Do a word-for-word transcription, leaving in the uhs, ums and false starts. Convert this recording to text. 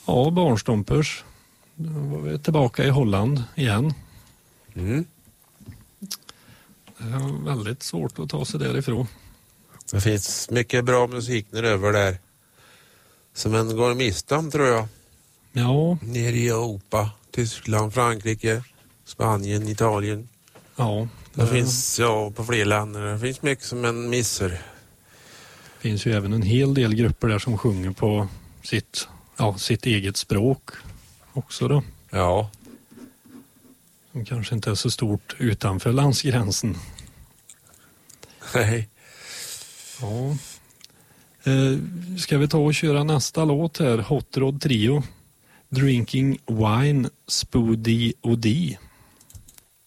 Ja, Barnstompers. Då var vi tillbaka i Holland igen. Mm. Det är väldigt svårt att ta sig därifrån. Det finns mycket bra musik när över där. Som en går miste om, tror jag. Ja. Nere i Europa, Tyskland, Frankrike, Spanien, Italien. Ja. Det, det finns ja, på fler länder. Det finns mycket som en missar. Det finns ju även en hel del grupper där som sjunger på sitt, ja, sitt eget språk också då. Ja. Som kanske inte är så stort utanför landsgränsen. Nej. Ja. Eh, ska vi ta och köra nästa låt här? Hot Rod Trio. Drinking Wine Spoody Odie.